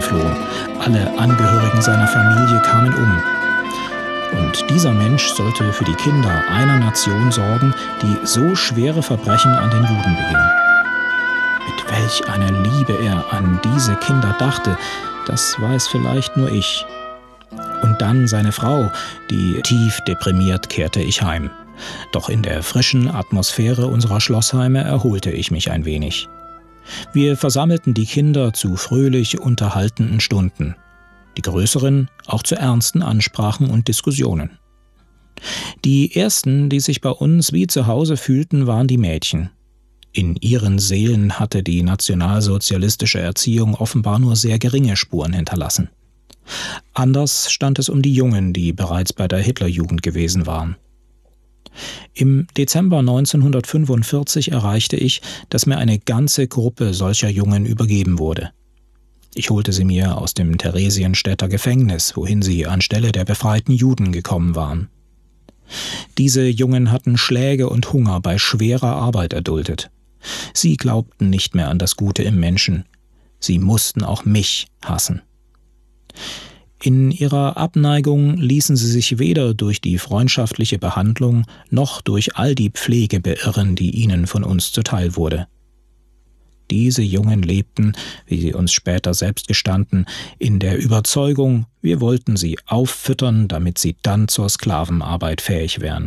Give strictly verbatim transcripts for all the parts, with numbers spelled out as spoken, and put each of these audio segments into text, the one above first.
geflohen. Alle Angehörigen seiner Familie kamen um. Und dieser Mensch sollte für die Kinder einer Nation sorgen, die so schwere Verbrechen an den Juden beging. Mit welch einer Liebe er an diese Kinder dachte, das weiß vielleicht nur ich. Und dann seine Frau, die tief deprimiert kehrte ich heim. Doch in der frischen Atmosphäre unserer Schlossheime erholte ich mich ein wenig. Wir versammelten die Kinder zu fröhlich unterhaltenden Stunden, die größeren auch zu ernsten Ansprachen und Diskussionen. Die ersten, die sich bei uns wie zu Hause fühlten, waren die Mädchen. In ihren Seelen hatte die nationalsozialistische Erziehung offenbar nur sehr geringe Spuren hinterlassen. Anders stand es um die Jungen, die bereits bei der Hitlerjugend gewesen waren. Im Dezember neunzehnhundertfünfundvierzig erreichte ich, dass mir eine ganze Gruppe solcher Jungen übergeben wurde. Ich holte sie mir aus dem Theresienstädter Gefängnis, wohin sie anstelle der befreiten Juden gekommen waren. Diese Jungen hatten Schläge und Hunger bei schwerer Arbeit erduldet. Sie glaubten nicht mehr an das Gute im Menschen. Sie mussten auch mich hassen. In ihrer Abneigung ließen sie sich weder durch die freundschaftliche Behandlung noch durch all die Pflege beirren, die ihnen von uns zuteil wurde. Diese Jungen lebten, wie sie uns später selbst gestanden, in der Überzeugung, wir wollten sie auffüttern, damit sie dann zur Sklavenarbeit fähig wären.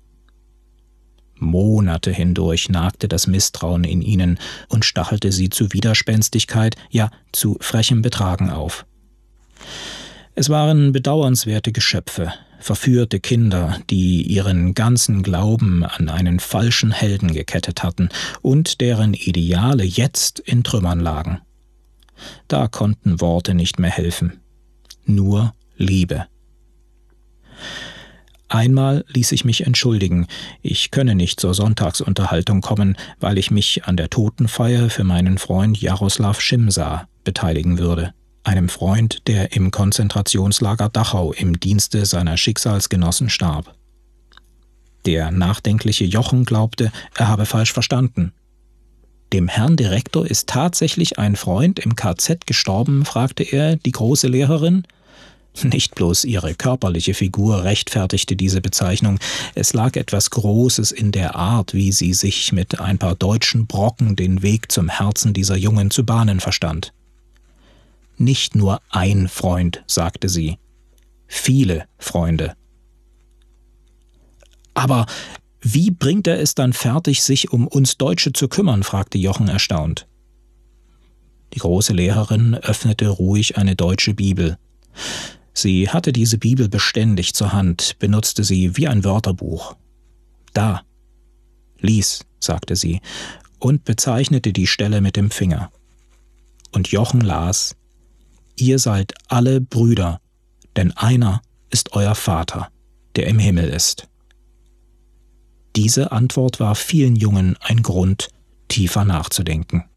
Monate hindurch nagte das Misstrauen in ihnen und stachelte sie zu Widerspenstigkeit, ja zu frechem Betragen auf. Es waren bedauernswerte Geschöpfe, verführte Kinder, die ihren ganzen Glauben an einen falschen Helden gekettet hatten und deren Ideale jetzt in Trümmern lagen. Da konnten Worte nicht mehr helfen, nur Liebe. Einmal ließ ich mich entschuldigen, ich könne nicht zur Sonntagsunterhaltung kommen, weil ich mich an der Totenfeier für meinen Freund Jaroslav Schimsa beteiligen würde. Einem Freund, der im Konzentrationslager Dachau im Dienste seiner Schicksalsgenossen starb. Der nachdenkliche Jochen glaubte, er habe falsch verstanden. »Dem Herrn Direktor ist tatsächlich ein Freund im K Z gestorben?« fragte er die große Lehrerin. Nicht bloß ihre körperliche Figur rechtfertigte diese Bezeichnung, es lag etwas Großes in der Art, wie sie sich mit ein paar deutschen Brocken den Weg zum Herzen dieser Jungen zu bahnen verstand. »Nicht nur ein Freund«, sagte sie, »viele Freunde.« »Aber wie bringt er es dann fertig, sich um uns Deutsche zu kümmern?« fragte Jochen erstaunt. Die große Lehrerin öffnete ruhig eine deutsche Bibel. Sie hatte diese Bibel beständig zur Hand, benutzte sie wie ein Wörterbuch. »Da, lies«, sagte sie und bezeichnete die Stelle mit dem Finger. Und Jochen las: »Ihr seid alle Brüder, denn einer ist euer Vater, der im Himmel ist.« Diese Antwort war vielen Jungen ein Grund, tiefer nachzudenken.